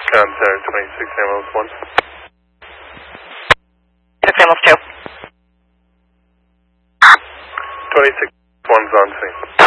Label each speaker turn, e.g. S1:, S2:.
S1: Contact 26 ambulance 1.
S2: 6 ambulance 2.
S1: 26 1's on scene.